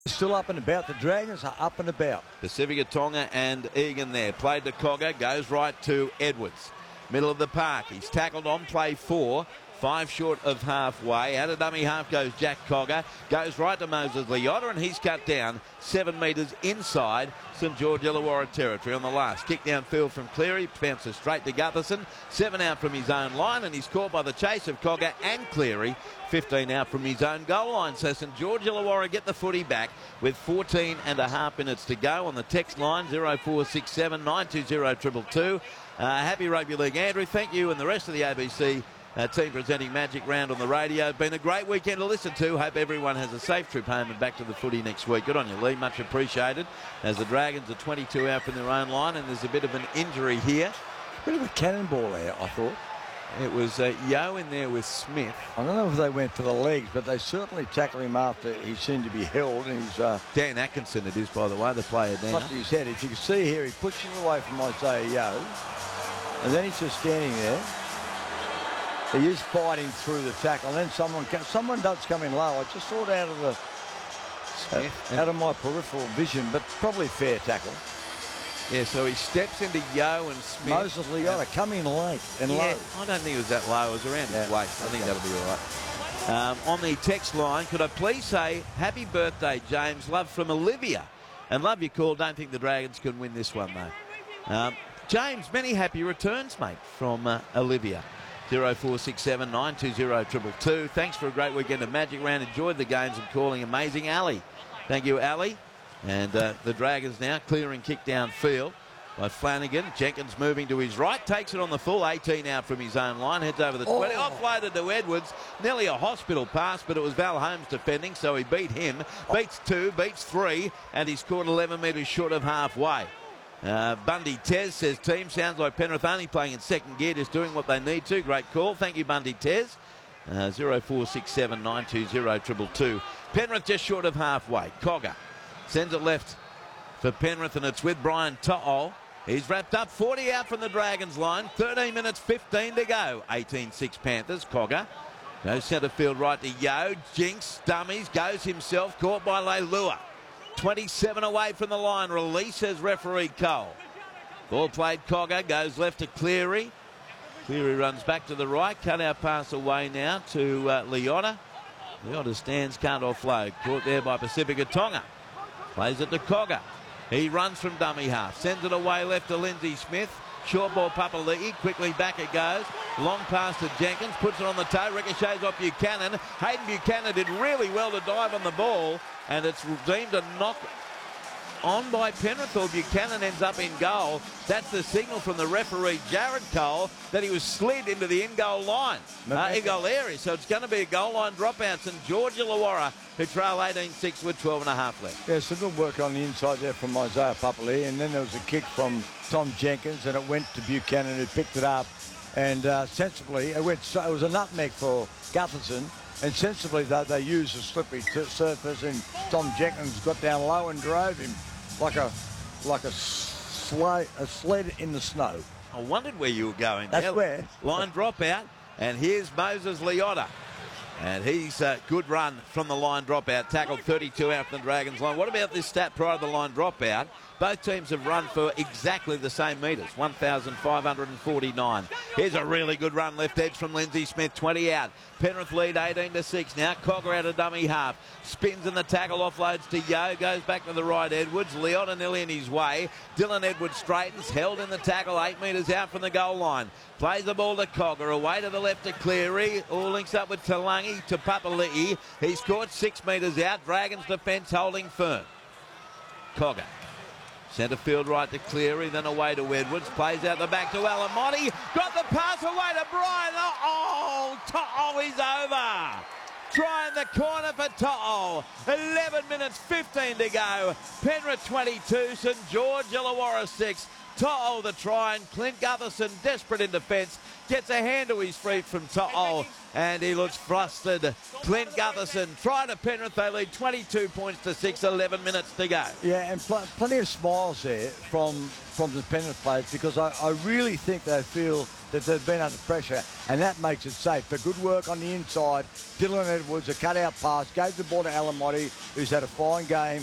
Still up and about. The Dragons are up and about. Pacifica Tonga and Egan there. Played to Cogger, goes right to Edwards. Middle of the park. He's tackled on play 4. 5 short of halfway. Out of dummy half goes Jack Cogger. Goes right to Moses Leota, and he's cut down 7 metres inside St George Illawarra territory on the last. Kick downfield from Cleary. Bounces straight to Gutherson. 7 out from his own line, and he's caught by the chase of Cogger and Cleary. 15 out from his own goal line. So St George Illawarra get the footy back with 14 and a half minutes to go. On the text line 0467 920 222. Happy Rugby League, Andrew. Thank you and the rest of the ABC team presenting Magic Round on the radio. Been a great weekend to listen to. Hope everyone has a safe trip home and back to the footy next week. Good on you, Lee. Much appreciated. As the Dragons are 22 out from their own line, and there's a bit of an injury here. Bit of a cannonball there, I thought. It was Yo in there with Smith. I don't know if they went for the legs, but they certainly tackled him after he seemed to be held. And he's Dan Atkinson it is, by the way, the player now. Up to his head. If you can see here, he pushes away from Isaiah Yo. And then he's just standing there. He is fighting through the tackle. And then someone does come in low. I just saw it out of out of my peripheral vision, but probably fair tackle. Yeah, so he steps into Yo and Smith. Moses Leota come in late and low. I don't think it was that low. It was around his waist. I think that'll be all right. On the text line, could I please say happy birthday, James? Love from Olivia. And love your call. Don't think the Dragons can win this one, though. James, many happy returns, mate, from Olivia. 0467 920 222. Thanks for a great weekend of Magic Round. Enjoyed the games and calling. Amazing, Ali. Thank you, Ali. And the Dragons now clearing kick downfield by Flanagan. Jenkins moving to his right. Takes it on the full. 18 out from his own line. Heads over the 20. Offloaded to Edwards. Nearly a hospital pass, but it was Val Holmes defending, so he beat him. Beats 2, beats 3, and he's caught 11 metres short of halfway. Bundy Tez says, team sounds like Penrith only playing in second gear, just doing what they need to. Great call. Thank you, Bundy Tez. 0467 920 222. Penrith just short of halfway. Cogger sends it left for Penrith, and it's with Brian To'o. He's wrapped up 40 out from the Dragons line. 13 minutes 15 to go. 18-6 Panthers. Cogger goes centre field right to Yo. Jinks, dummies, goes himself. Caught by Leilua. 27 away from the line. Release, says referee Cole. Ball played. Cogger goes left to Cleary. Cleary runs back to the right. Cut out pass away now to Leota. Leota stands, can't offload. Caught there by Pacifica Tonga. Plays it to Cogger. He runs from dummy half. Sends it away left to Lindsay Smith. Short ball, Papali'i. Quickly back it goes. Long pass to Jenkins. Puts it on the toe. Ricochets off Buchanan. Hayden Buchanan did really well to dive on the ball. And it's deemed a knock on by Penrith, or Buchanan ends up in goal. That's the signal from the referee, Jared Cole, that he was slid into the in-goal line, in-goal area. So it's going to be a goal line dropout. St George Illawarra, who trail 18-6 with 12 and a half left. Yeah, some good work on the inside there from Isaiah Papali'i, and then there was a kick from Tom Jenkins, and it went to Buchanan, who picked it up. And sensibly, it was a nutmeg for Gutherson. And sensibly, they used a slippery surface, and Tom Jenkins got down low and drove him like a sled in the snow. I wondered where you were going. That's there. where. Line dropout, and here's Moses Leota. And he's a good run from the line dropout. Tackled 32 out from the Dragons line. What about this stat prior to the line dropout? Both teams have run for exactly the same metres, 1,549. Here's a really good run left edge from Lindsay Smith, 20 out. Penrith lead 18-6 now. Cogger out of dummy half. Spins in the tackle, offloads to Yo. Goes back to the right, Edwards. Leota nearly in his way. Dylan Edwards straightens, held in the tackle, 8 metres out from the goal line. Plays the ball to Cogger, away to the left to Cleary. All links up with Talangi to Papali'i. He's caught 6 metres out. Dragons defence holding firm. Cogger. Centre field right to Cleary, then away to Edwards. Plays out the back to Alamotti. Got the pass away to Brian. To'o is over. Trying the corner for To'o. 11 minutes 15 to go. Penrith 22, St George Illawarra 6. To'o the try, and Clint Gutherson, desperate in defence, gets a hand to his feet from To'o, and he looks flustered. Clint Gutherson, try to Penrith. They lead 22 points to 6, 11 minutes to go. Yeah, and plenty of smiles there from the Penrith players, because I really think they feel that they've been under pressure, and that makes it safe. But good work on the inside. Dylan Edwards, a cut-out pass, gave the ball to Alamotti, who's had a fine game.